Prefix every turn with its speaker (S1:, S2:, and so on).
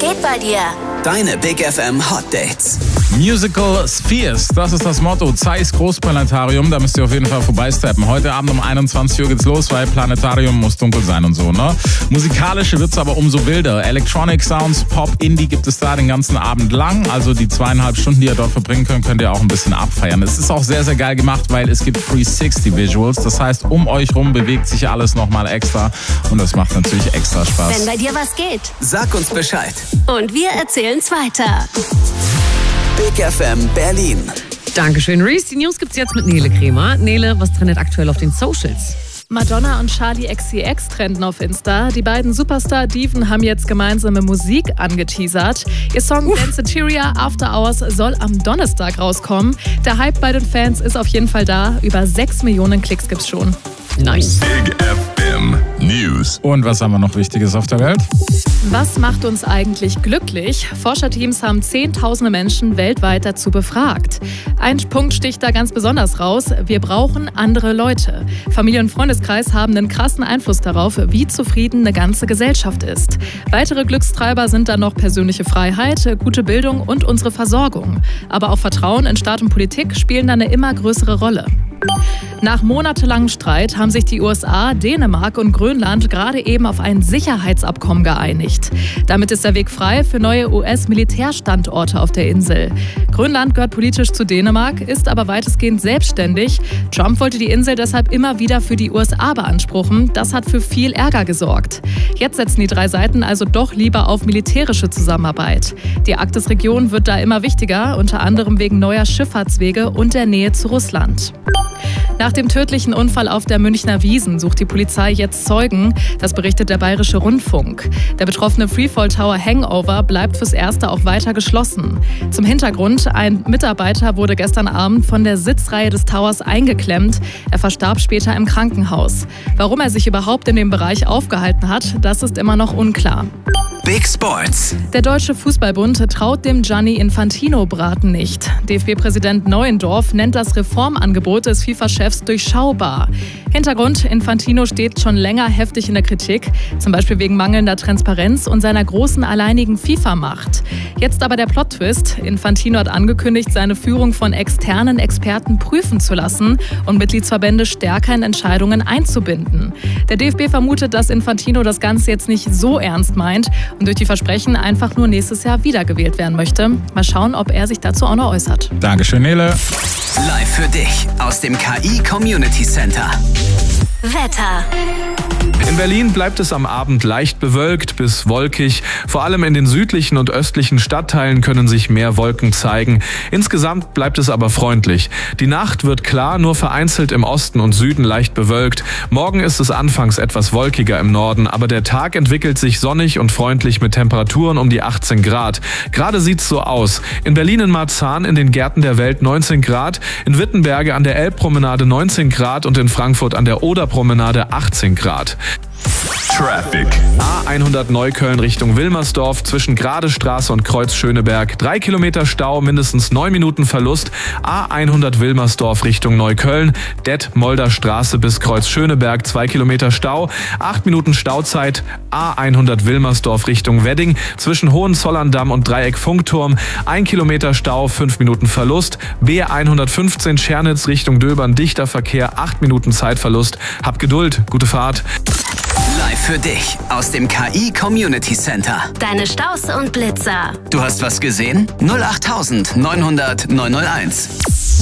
S1: geht bei dir?
S2: Deine Big FM Hot Dates.
S3: Musical Spheres, das ist das Motto. Zeiss Großplanetarium, da müsst ihr auf jeden Fall vorbeisteppen. Heute Abend um 21 Uhr geht's los, weil Planetarium muss dunkel sein und so, ne? Musikalische wird's aber umso wilder. Electronic Sounds, Pop, Indie gibt es da den ganzen Abend lang. Also die 2,5 Stunden, die ihr dort verbringen könnt ihr auch ein bisschen abfeiern. Es ist auch sehr, sehr geil gemacht, weil es gibt 360 Visuals. Das heißt, um euch rum bewegt sich alles nochmal extra. Und das macht natürlich extra Spaß.
S1: Wenn bei dir was geht,
S2: Sag uns Bescheid.
S1: und wir erzählen's weiter.
S2: Big FM Berlin.
S4: Dankeschön, Reese. Die News gibt's jetzt mit Nele Kremer. Nele, was trendet aktuell auf den Socials?
S5: Madonna und Charli XCX trenden auf Insta. Die beiden Superstar-Diven haben jetzt gemeinsame Musik angeteasert. Ihr Song Danceteria After Hours soll am Donnerstag rauskommen. Der Hype bei den Fans ist auf jeden Fall da. Über 6 Millionen Klicks gibt's schon.
S4: Nice.
S6: Big FM News.
S3: Und was haben wir noch Wichtiges auf der Welt?
S5: Was macht uns eigentlich glücklich? Forscherteams haben Zehntausende Menschen weltweit dazu befragt. Ein Punkt sticht da ganz besonders raus. Wir brauchen andere Leute. Familie und Freundeskreis haben einen krassen Einfluss darauf, wie zufrieden eine ganze Gesellschaft ist. Weitere Glückstreiber sind dann noch persönliche Freiheit, gute Bildung und unsere Versorgung. Aber auch Vertrauen in Staat und Politik spielen da eine immer größere Rolle. Nach monatelangem Streit haben sich die USA, Dänemark und Grönland gerade eben auf ein Sicherheitsabkommen geeinigt. Damit ist der Weg frei für neue US-Militärstandorte auf der Insel. Grönland gehört politisch zu Dänemark, ist aber weitestgehend selbstständig. Trump wollte die Insel deshalb immer wieder für die USA beanspruchen. Das hat für viel Ärger gesorgt. Jetzt setzen die 3 Seiten also doch lieber auf militärische Zusammenarbeit. Die Arktisregion wird da immer wichtiger, unter anderem wegen neuer Schifffahrtswege und der Nähe zu Russland. Nach dem tödlichen Unfall auf der Münchner Wiesn sucht die Polizei jetzt Zeugen. Das berichtet der Bayerische Rundfunk. Der betroffene Freefall Tower Hangover bleibt fürs Erste auch weiter geschlossen. Zum Hintergrund: Ein Mitarbeiter wurde gestern Abend von der Sitzreihe des Towers eingeklemmt. Er verstarb später im Krankenhaus. Warum er sich überhaupt in dem Bereich aufgehalten hat, das ist immer noch unklar.
S2: Big Sports.
S5: Der Deutsche Fußballbund traut dem Gianni Infantino-Braten nicht. DFB-Präsident Neuendorf nennt das Reformangebot des FIFA-Chefs durchschaubar. Hintergrund: Infantino steht schon länger heftig in der Kritik, zum Beispiel wegen mangelnder Transparenz und seiner großen alleinigen FIFA-Macht. Jetzt aber der Plot-Twist: Infantino hat angekündigt, seine Führung von externen Experten prüfen zu lassen und Mitgliedsverbände stärker in Entscheidungen einzubinden. Der DFB vermutet, dass Infantino das Ganze jetzt nicht so ernst meint und durch die Versprechen einfach nur nächstes Jahr wiedergewählt werden möchte. Mal schauen, ob er sich dazu auch noch äußert.
S3: Dankeschön, Nele.
S2: Live für dich aus dem KI Community Center.
S1: Wetter.
S7: In Berlin bleibt es am Abend leicht bewölkt bis wolkig. Vor allem in den südlichen und östlichen Stadtteilen können sich mehr Wolken zeigen. Insgesamt bleibt es aber freundlich. Die Nacht wird klar, nur vereinzelt im Osten und Süden leicht bewölkt. Morgen ist es anfangs etwas wolkiger im Norden, aber der Tag entwickelt sich sonnig und freundlich mit Temperaturen um die 18 Grad. Gerade sieht's so aus. In Berlin in Marzahn in den Gärten der Welt 19 Grad, in Wittenberge an der Elbpromenade 19 Grad und in Frankfurt an der Oderpromenade 18 Grad.
S6: Traffic.
S7: A100 Neukölln Richtung Wilmersdorf zwischen Gradestraße und Kreuz Schöneberg. 3 Kilometer Stau, mindestens 9 Minuten Verlust. A100 Wilmersdorf Richtung Neukölln. Detmolder Straße bis Kreuz Schöneberg. 2 Kilometer Stau, 8 Minuten Stauzeit. A100 Wilmersdorf Richtung Wedding zwischen Hohenzollern-Damm und Dreieck Funkturm. 1 Kilometer Stau, 5 Minuten Verlust. B115 Schernitz Richtung Döbern. Dichter Verkehr, 8 Minuten Zeitverlust. Hab Geduld, gute Fahrt.
S2: Live für dich aus dem KI Community Center.
S1: Deine Staus und Blitzer.
S2: Du hast was gesehen? 08900 901.